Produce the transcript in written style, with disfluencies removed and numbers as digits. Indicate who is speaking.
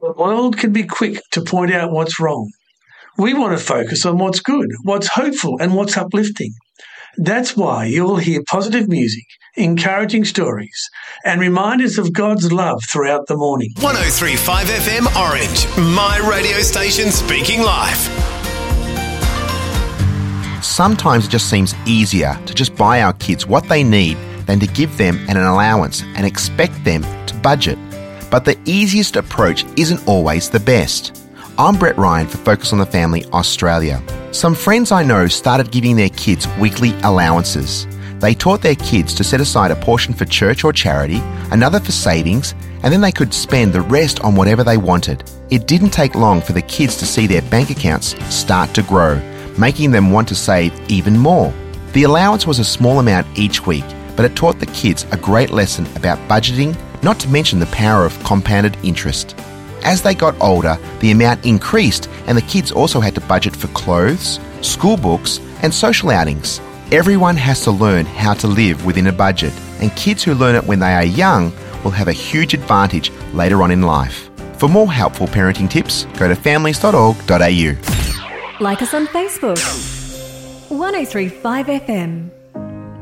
Speaker 1: The world can be quick to point out what's wrong. We want to focus on what's good, what's hopeful, and what's uplifting. That's why you'll hear positive music, encouraging stories, and reminders of God's love throughout the morning.
Speaker 2: 103.5 FM Orange, my radio station speaking life.
Speaker 3: Sometimes it just seems easier to just buy our kids what they need than to give them an allowance and expect them to budget. But the easiest approach isn't always the best. I'm Brett Ryan for Focus on the Family Australia. Some friends I know started giving their kids weekly allowances. They taught their kids to set aside a portion for church or charity, another for savings, and then they could spend the rest on whatever they wanted. It didn't take long for the kids to see their bank accounts start to grow, making them want to save even more. The allowance was a small amount each week, but it taught the kids a great lesson about budgeting, not to mention the power of compounded interest. As they got older, the amount increased and the kids also had to budget for clothes, school books and social outings. Everyone has to learn how to live within a budget, and kids who learn it when they are young will have a huge advantage later on in life. For more helpful parenting tips, go to families.org.au.
Speaker 4: Like us on Facebook. 103.5 FM.